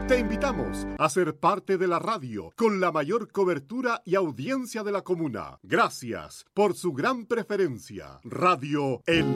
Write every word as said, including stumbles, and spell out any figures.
Te invitamos a ser parte de la radio con la mayor cobertura y audiencia de la comuna. Gracias por su gran preferencia. Radio El